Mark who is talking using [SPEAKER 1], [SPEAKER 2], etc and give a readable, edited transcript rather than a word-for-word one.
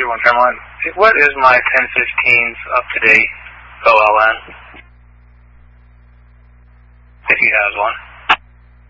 [SPEAKER 1] 301 Fairmont. What is my 1015's up-to-date OLN? If he has one.